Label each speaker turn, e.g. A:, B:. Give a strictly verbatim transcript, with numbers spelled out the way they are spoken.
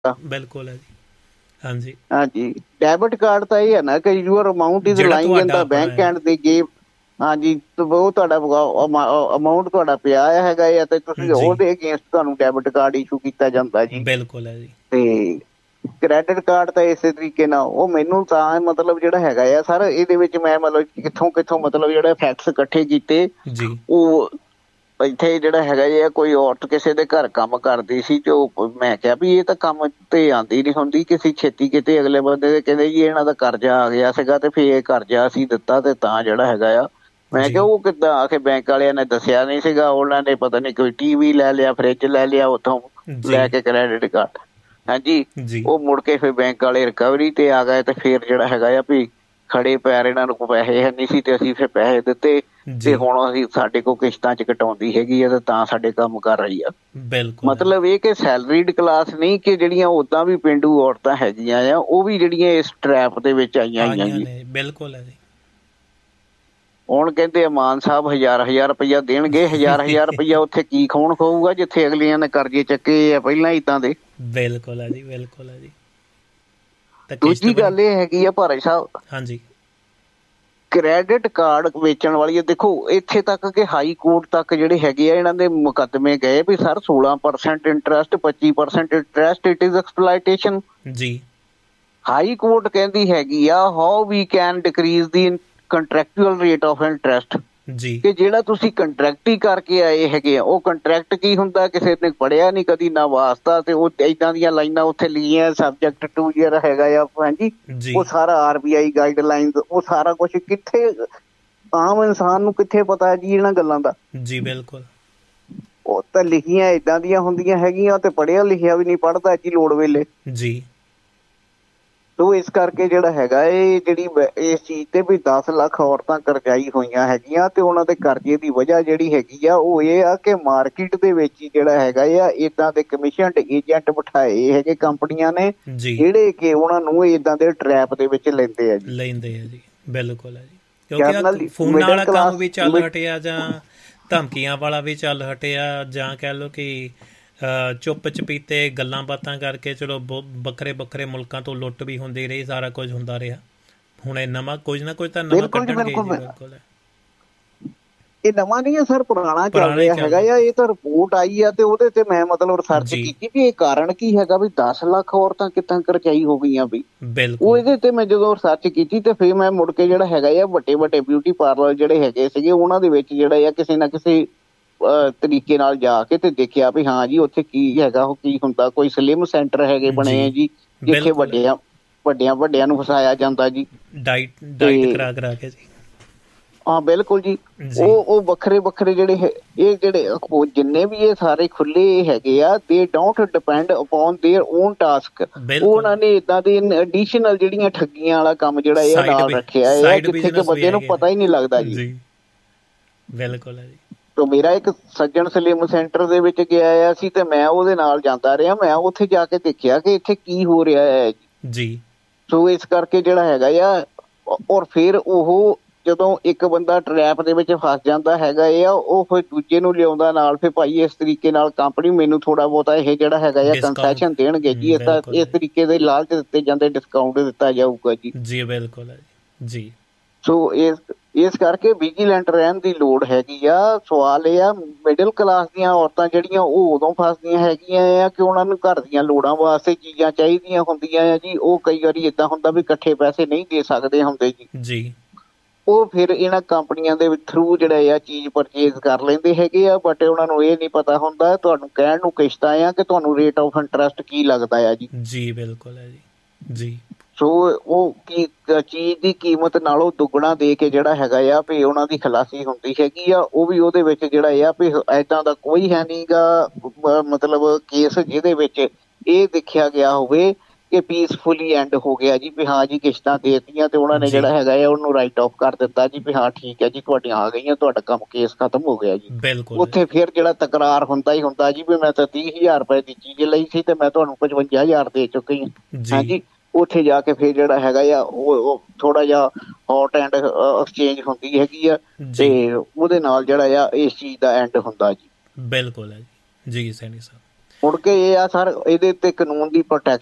A: ਬਿਲਕੁਲ ਹੈ ਜੀ। ਹਾਂਜੀ
B: ਹਾਂਜੀ, ਡੈਬਿਟ ਕਾਰਡ ਤਾਂ ਇਹ ਹੈ ਨਾ ਕਿ your amount is lying in the bank and ਦੇ ਗੇਵ। ਹਾਂਜੀ, ਉਹ ਤੁਹਾਡਾ ਅਮਾਊਂਟ ਤੁਹਾਡਾ ਪਿਆ ਹੈਗਾ ਆ ਤੇ ਤੁਸੀਂ
A: ਜੀ
B: ਉਹਦੇ ਅਗੇਂਸਟ ਤੁਹਾਨੂੰ ਡੈਬਿਟ ਕਾਰਡ ਇਸ਼ੂ ਕੀਤਾ ਜਾਂਦਾ ਜੀ।
A: ਬਿਲਕੁਲ ਹੈ ਜੀ।
B: ਤੇ ਕ੍ਰੈਡਿਟ ਕਾਰਡ ਤਾਂ ਇਸੇ ਤਰੀਕੇ ਨਾਲ ਉਹ ਮੈਨੂੰ ਤਾਂ ਮਤਲਬ ਜਿਹੜਾ ਹੈਗਾ ਆ ਸਰ ਇਹਦੇ ਵਿੱਚ ਮੈਂ ਮਤਲਬ ਕਿੱਥੋਂ ਕਿੱਥੋਂ ਮਤਲਬ ਜਿਹੜੇ ਫੈਕਟਸ ਇਕੱਠੇ ਕੀਤੇ
A: ਜੀ।
B: ਉਹ ਇੱਥੇ ਜਿਹੜਾ ਹੈਗਾ ਆ ਕੋਈ ਔਰਤ ਕਿਸੇ ਦੇ ਘਰ ਕੰਮ ਕਰਦੀ ਸੀ ਤੇ ਉਹ ਮੈਂ ਕਿਹਾ ਵੀ ਇਹ ਤਾਂ ਕੰਮ ਤੇ ਆਉਂਦੀ ਨਹੀਂ ਹੁੰਦੀ ਕਿਸੇ ਛੇਤੀ ਕਿਤੇ ਅਗਲੇ ਬੰਦੇ ਦੇ ਕਹਿੰਦੇ ਜੀ ਇਹਨਾਂ ਦਾ ਕਰਜ਼ਾ ਆ ਗਿਆ ਸੀਗਾ ਤੇ ਫਿਰ ਇਹ ਕਰਜ਼ਾ ਅਸੀਂ ਦਿੱਤਾ ਤੇ ਤਾਂ ਜਿਹੜਾ ਹੈਗਾ ਆ। ਮੈਂ ਕਿਹਾ ਉਹ ਕਿੱਦਾਂ ਆ ਕੇ ਬੈਂਕ ਵਾਲਿਆਂ ਨੇ ਦੱਸਿਆ ਨਹੀਂ ਸੀਗਾ, ਉਹਨਾਂ ਨੇ ਪਤਾ ਨਹੀਂ ਕੋਈ ਟੀ ਵੀ ਲੈ ਲਿਆ, ਫਰਿੱਜ ਲੈ ਲਿਆ ਉੱਥੋਂ ਲੈ ਕੇ ਕ੍ਰੈਡਿਟ ਕਾਰਡ। ਹਾਂਜੀ, ਉਹ ਮੁੜ ਕੇ ਫਿਰ ਬੈਂਕ ਵਾਲੇ ਰਿਕਵਰੀ ਤੇ ਆ ਗਏ ਤੇ ਫਿਰ ਜਿਹੜਾ ਹੈਗਾ ਆ ਵੀ ਖੜੇ ਪੈਰ ਇਹਨਾਂ ਨੂੰ ਪੈਸੇ ਹੈ ਨਹੀਂ ਸੀ ਤੇ ਅਸੀਂ ਫਿਰ ਪੈਸੇ ਦਿੱਤੇ ਤੇ ਹੁਣ ਅਸੀਂ ਸਾਡੇ ਕੋਲ ਕਿਸ਼ਤਾਂ ਚ ਕਟਾਉਂਦੀ ਹੈਗੀ ਆ ਤੇ ਤਾਂ ਸਾਡੇ ਕੰਮ ਕਰ ਰਹੀ ਆ। ਮਤਲਬ ਇਹ ਕਿ ਸੈਲਰੀਡ ਕਲਾਸ ਨਹੀਂ ਕਿ ਜਿਹੜੀਆਂ ਓਦਾਂ ਵੀ ਪੇਂਡੂ ਔਰਤਾਂ ਹੈਗੀਆਂ ਆ ਉਹ ਵੀ ਜਿਹੜੀਆਂ ਇਸ ਟਰੈਪ ਦੇ ਵਿੱਚ ਆਈਆਂ ਹੋਈਆਂ ਜੀ।
A: ਬਿਲਕੁਲ ਹੈ ਜੀ।
B: ਹੁਣ ਕਹਿੰਦੇ ਮਾਨ ਸਾਹਿਬ ਹਜ਼ਾਰ ਹਜ਼ਾਰ ਰੁਪਈਆ ਦੇਣਗੇ, ਹਜ਼ਾਰ ਹਜ਼ਾਰ ਰੁਪਈਆ ਉੱਥੇ ਕੀ ਖੂਨ ਖਾਊਗਾ ਜਿੱਥੇ ਅਗਲੀਆਂ ਨੇ ਕਰਜ਼ੇ ਚੱਕੇ ਆ ਪਹਿਲਾਂ ਏਦਾਂ ਦੇ।
A: ਬਿਲਕੁਲ ਹੈ ਜੀ, ਬਿਲਕੁਲ ਹੈ ਜੀ।
B: ਦੂਜੀ ਗੱਲ ਇਹ ਹੈਗੀ ਆ ਭਾਰਤ ਸਾਹਿਬ,
A: ਹਾਂਜੀ,
B: ਕ੍ਰੈਡਿਟ ਕਾਰਡ ਵੇਚਣ ਵਾਲੀ ਦੇਖੋ ਇੱਥੇ ਤੱਕ ਕਿ ਹਾਈ ਕੋਰਟ ਤੱਕ ਜਿਹੜੇ ਹੈਗੇ ਆ ਇਹਨਾਂ ਦੇ ਮੁਕੱਦਮੇ ਗਏ ਵੀ ਸਰ ਸੋਲਾਂ ਪਰਸੈਂਟ ਇੰਟਰਸਟ, ਪੱਚੀ ਪਰਸੈਂਟ ਇੰਟਰਸਟ, ਇਟ ਇਜ਼ ਐਕਸਪਲਾਈਟੇਸ਼ਨ ਜੀ। ਹਾਈ ਕੋਰਟ ਕਹਿੰਦੀ ਹੈਗੀ ਆ how we can decrease the contractual rate of interest ਜੀ, ਕਿ ਜਿਹੜਾ ਤੁਸੀਂ ਕੰਟਰੈਕਟ ਹੀ ਕਰਕੇ ਆਏ ਹੈਗੇ ਆ। ਉਹ ਕੰਟਰੈਕਟ ਕੀ ਹੁੰਦਾ, ਕਿਸੇ ਨੇ ਪੜ੍ਹਿਆ ਨਹੀਂ ਕਦੀ ਨਾ ਵਾਸਤਾ ਤੇ ਉਹ ਏਦਾਂ ਦੀਆਂ ਲਾਈਨਾਂ ਉੱਥੇ ਲਿਖੀਆਂ ਸਬਜੈਕਟ ਟੂ ਈਅਰ ਹੈਗਾ ਆ। ਹਾਂਜੀ, ਉਹ ਸਾਰਾ ਆਰ ਬੀ ਆਈ ਗਾਈਡਲਾਈਨ ਉਹ ਸਾਰਾ ਕੁਛ ਕਿੱਥੇ ਆਮ ਇਨਸਾਨ ਨੂੰ ਕਿੱਥੇ ਪਤਾ ਜੀ ਇਹਨਾਂ ਗੱਲਾਂ ਦਾ ਜੀ। ਬਿਲਕੁਲ, ਉਹ ਤਾਂ ਲਿਖੀਆਂ ਏਦਾਂ ਦੀਆਂ ਹੁੰਦੀਆਂ ਹੈਗੀਆਂ ਤੇ ਪੜ੍ਹਿਆ ਲਿਖਿਆ ਵੀ ਨਹੀਂ ਪੜ੍ਹਦਾ ਜੀ ਲੋੜ ਵੇਲੇ ਜੀ। ਤੋ ਇਸ ਕਰਕੇ ਜਿਹੜਾ ਹੈਗਾ ਇਹ ਜਿਹੜੀ ਇਸ ਚੀਜ਼ ਤੇ ਵੀ ਦਸ ਲੱਖ ਔਰਤਾਂ ਕਰਜ਼ਾਈ ਹੋਈਆਂ ਹੈਗੀਆਂ ਤੇ ਉਹਨਾਂ ਦੇ ਕਰਜ਼ੇ ਦੀ ਵਜ੍ਹਾ ਜਿਹੜੀ ਹੈਗੀ ਆ ਉਹ ਇਹ ਆ ਕਿ ਮਾਰਕੀਟ ਦੇ ਵਿੱਚ ਹੀ ਜਿਹੜਾ ਹੈਗਾ ਆ ਏਦਾਂ ਦੇ ਕਮਿਸ਼ਨਡ ਏਜੰਟ ਬਿਠਾਏ ਹੈਗੇ ਕੰਪਨੀਆਂ ਨੇ ਜਿਹੜੇ ਕਿ ਉਹਨਾਂ ਨੂੰ ਏਦਾਂ ਦੇ ਟਰੈਪ ਦੇ ਵਿੱਚ ਲੈਂਦੇ ਆ ਜੀ ਲੈਂਦੇ ਆ ਜੀ। ਬਿਲਕੁਲ ਹੈ ਜੀ, ਕਿਉਂਕਿ ਫੋਨਾਂ ਵਾਲਾ ਕੰਮ ਵੀ ਚੱਲ ਹਟਿਆ ਜਾਂ ਧਮਕੀਆਂ ਵਾਲਾ ਵੀ ਚੱਲ ਹਟਿਆ ਜਾਂ ਕਹਿ ਲਓ ਕਿ ਚੁੱਪ ਚਪੀਤੇ ਗੱਲਾਂ ਬਾਤਾਂ ਕਰਕੇ ਚਲੋ ਵੱਖਰੇ ਵੱਖਰੇ ਮੁਲਕਾਂ ਤੋਂ ਲੁੱਟ ਵੀ ਹੁੰਦੀ ਰਹੀ, ਸਾਰਾ ਕੁਝ ਹੁੰਦਾ ਰਿਹਾ। ਹੁਣ ਇਹ ਨਵਾਂ ਕੁਝ ਨਾ ਕੁਝ ਤਾਂ ਨਵਾਂ ਕੱਢਣਗੇ। ਬਿਲਕੁਲ, ਇਹ ਨਵਾਂ ਨਹੀਂ ਹੈ ਸਰ, ਪੁਰਾਣਾ ਚੱਲ ਰਿਹਾ ਹੈਗਾ ਆ। ਇਹ ਤਾਂ ਰਿਪੋਰਟ ਆਈ ਆ ਤੇ ਉਹਦੇ ਤੇ ਮੈਂ ਮਤਲਬ ਰਿਸਰਚ ਕੀਤੀ ਵੀ ਇਹ ਕਾਰਨ ਕੀ ਹੈਗਾ ਵੀ ਦਸ ਲੱਖ ਔਰਤਾਂ ਕਿੱਦਾਂ ਕਰਜ਼ਾਈ ਹੋ ਗਈਆਂ ਵੀ। ਉਹ ਇਹਦੇ ਤੇ ਮੈਂ ਜਦੋਂ ਰਿਸਰਚ ਕੀਤੀ ਤੇ ਫਿਰ ਮੈਂ ਮੁੜ ਕੇ ਜਿਹੜਾ ਹੈਗਾ ਆ ਵੱਡੇ ਵੱਡੇ ਬਿਊਟੀ ਪਾਰਲਰ ਜਿਹੜੇ ਹੈਗੇ ਸੀਗੇ ਉਹਨਾਂ ਦੇ ਵਿੱਚ ਜਿਹੜਾ ਆ ਕਿਸੇ ਨਾ ਕਿਸੇ ਤਰੀਕੇ ਨਾਲ ਜਾ ਕੇ ਤੇ ਦੇਖਿਆ ਵੀ ਹਾਂ ਜੀ ਉੱਥੇ ਕੀ ਹੈਗਾ ਉਹ ਕੀ ਹੁੰਦਾ। ਕੋਈ ਸਲਿਮ ਸੈਂਟਰ ਹੈਗੇ ਬਣੇ ਆ ਜੀ ਜਿੱਥੇ ਵੱਡਿਆਂ ਵੱਡਿਆਂ ਵੱਡਿਆਂ ਨੂੰ ਫਸਾਇਆ ਜਾਂਦਾ ਜੀ ਡਾਈਟ ਡਾਈਟ ਕਰਾ ਕਰਾ ਕੇ ਜੀ। ਹਾਂ ਬਿਲਕੁਲ ਜੀ, ਉਹ ਉਹ ਵੱਖਰੇ ਵੱਖਰੇ ਜਿਹੜੇ ਇਹ ਜਿਹੜੇ ਜਿੰਨੇ ਵੀ ਇਹ ਸਾਰੇ ਖੁੱਲੇ ਹੈਗੇ ਆ ਦੇ don't depend upon there on task. ਉਹਨਾਂ ਨੇ ਏਦਾਂ ਦੇ ਐਡੀਸ਼ਨਲ ਜਿਹੜੀਆਂ ਠੱਗੀਆਂ ਵਾਲਾ ਕੰਮ ਜਿਹੜਾ ਇਹ ਨਾਲ ਰੱਖਿਆ ਹੈ ਜਿੱਥੇ ਕਿ ਬੰਦੇ ਨੂੰ ਪਤਾ ਹੀ ਨਹੀਂ ਲੱਗਦਾ ਜੀ। ਬਿਲਕੁਲ ਹੈ ਜੀ। ਤੋ ਮੇਰਾ ਇੱਕ ਸੱਜਣ ਸਲਿਮ ਸੈਂਟਰ ਦੇ ਵਿੱਚ ਗਿਆ ਆ ਸੀ ਤੇ ਮੈਂ ਉਹਦੇ ਨਾਲ ਜਾਂਦਾ ਰਿਹਾ। ਮੈਂ ਉੱਥੇ ਜਾ ਕੇ ਦੇਖਿਆ ਕਿ ਇੱਥੇ ਕੀ ਹੋ ਰਿਹਾ ਹੈ ਜੀ। ਸੋ ਇਸ ਕਰਕੇ ਜਿਹੜਾ ਹੈਗਾ ਆ ਔਰ ਫਿਰ ਉਹ ਜਦੋਂ ਇੱਕ ਬੰਦਾ ਟਰੈਪ ਦੇ ਵਿੱਚ ਫਸ ਜਾਂਦਾ ਹੈਗਾ ਇਹ ਆ ਉਹ ਫਿਰ ਦੂਜੇ ਨੂੰ ਲਿਆਉਂਦਾ ਨਾਲ ਫਿਰ ਭਾਈ ਇਸ ਤਰੀਕੇ ਨਾਲ ਕੰਪਨੀ ਮੈਨੂੰ ਥੋੜਾ ਬਹੁਤਾ ਇਹ ਜਿਹੜਾ ਹੈਗਾ ਆ ਕੰਸੈਸ਼ਨ ਦੇਣਗੇ ਜੀ। ਇਸ ਤਾਂ ਇਸ ਤਰੀਕੇ ਦੇ ਲਾਲਚ ਦਿੱਤੇ ਜਾਂਦੇ, ਡਿਸਕਾਊਂਟ ਦਿੱਤਾ ਜਾਊਗਾ ਜੀ। ਜੀ ਬਿਲਕੁਲ ਹੈ ਜੀ। ਸੋ ਇਸ ਇਸ ਕਰਕੇ ਵਿਜੀਲੈਂਟ ਰਹਿਣ ਦੀ ਲੋੜ ਹੈਗੀ ਆ। ਸਵਾਲ ਇਹ ਆ ਮਿਡਲ ਕਲਾਸ ਦੀਆਂ ਔਰਤਾਂ ਜਿਹੜੀਆਂ ਉਹ ਉਦੋਂ ਫਸਦੀਆਂ ਹੈਗੀਆਂ ਆ ਕਿ ਉਹਨਾਂ ਨੂੰ ਘਰ ਦੀਆਂ ਲੋੜਾਂ ਵਾਸਤੇ ਚੀਜ਼ਾਂ ਚਾਹੀਦੀਆਂ ਹੁੰਦੀਆਂ ਆ ਜੀ। ਉਹ ਕਈ ਵਾਰੀ ਏਦਾਂ ਹੁੰਦਾ ਵੀ ਇਕੱਠੇ ਪੈਸੇ ਨਹੀਂ ਦੇ ਸਕਦੇ ਹੁੰਦੇ ਜੀ ਜੀ। ਉਹ ਫਿਰ ਇਹਨਾਂ ਕੰਪਨੀਆਂ ਦੇ ਥਰੂ ਜਿਹੜਾ ਆ ਚੀਜ਼ ਪਰਚੇਜ਼ ਕਰ ਲੈਂਦੇ ਹੈਗੇ ਆ। ਬਟ ਉਹਨਾਂ ਨੂੰ ਇਹ ਨਹੀਂ ਪਤਾ ਹੁੰਦਾ ਤੁਹਾਨੂੰ ਕਹਿਣ ਨੂੰ ਕਿਸ਼ਤਾਂ ਆ ਕਿ ਤੁਹਾਨੂੰ ਰੇਟ ਆਫ ਇੰਟਰਸਟ ਕੀ ਲੱਗਦਾ ਆ ਜੀ। ਜੀ ਬਿਲਕੁਲ ਹੈ ਜੀ ਜੀ। ਸੋ ਉਹ ਕੀ ਚੀਜ਼ ਦੀ ਕੀਮਤ ਨਾਲੋਂ ਦੁੱਗਣਾ ਦੇ ਕੇ ਜਿਹੜਾ ਹੈਗਾ ਆ ਵੀ ਉਹਨਾਂ ਦੀ ਖਲਾਸੀ ਹੁੰਦੀ ਹੈਗੀ ਆ। ਉਹ ਵੀ ਉਹਦੇ ਵਿੱਚ ਜਿਹੜਾ ਆ ਵੀ ਏਦਾਂ ਦਾ ਕੋਈ ਹੈ ਨੀ ਗਾ ਮਤਲਬ ਕੇਸ ਜਿਹਦੇ ਵਿੱਚ ਇਹ ਦੇਖਿਆ ਗਿਆ ਹੋਵੇ ਕਿ ਪੀਸਫੁਲੀ ਐਂਡ ਹੋ ਗਿਆ ਜੀ ਵੀ ਹਾਂ ਜੀ ਕਿਸ਼ਤਾਂ ਦੇ ਦਿੱਤੀਆਂ ਤੇ ਉਹਨਾਂ ਨੇ ਜਿਹੜਾ ਹੈਗਾ ਆ ਉਹਨੂੰ ਰਾਈਟ ਆਫ ਕਰ ਦਿੱਤਾ ਜੀ ਵੀ ਹਾਂ ਠੀਕ ਹੈ ਜੀ ਤੁਹਾਡੀਆਂ ਆ ਗਈਆਂ, ਤੁਹਾਡਾ ਕੰਮ ਕੇਸ ਖਤਮ ਹੋ ਗਿਆ ਜੀ। ਉੱਥੇ ਫਿਰ ਜਿਹੜਾ ਤਕਰਾਰ ਹੁੰਦਾ ਹੀ ਹੁੰਦਾ ਜੀ ਵੀ ਮੈਂ ਤਾਂ ਤੀਹ ਹਜ਼ਾਰ ਰੁਪਏ ਦੀ ਚੀਜ਼ ਲਈ ਸੀ ਤੇ ਮੈਂ ਤੁਹਾਨੂੰ ਪਚਵੰਜਾ ਹਜ਼ਾਰ ਦੇ ਚੁੱਕੀ ਹਾਂ। ਹਾਂਜੀ, ਉੱਥੇ ਜਾ ਕੇ ਫਿਰ ਜਿਹੜਾ ਹੈਗਾ ਆ ਉਹ ਥੋੜਾ ਜਿਹਾ ਹੌਟ ਐਂਡ ਐਕਸਚੇਂਜ ਹੁੰਦੀ ਹੈਗੀ ਆ ਤੇ ਉਹਦੇ ਨਾਲ ਜਿਹੜਾ ਆ ਇਸ ਚੀਜ਼ ਦਾ ਐਂਡ ਹੁੰਦਾ ਜੀ। ਬਿਲਕੁਲ ਹੈ ਜੀ ਜੀ ਸੈਣੀ ਸਾਹਿਬ। ਮੁੜ ਕੇ ਇਹ ਆ ਸਰ, ਇਹਦੇ ਉੱਤੇ ਕਾਨੂੰਨ ਦੀ ਪ੍ਰੋਟੈਕਸ਼ਨ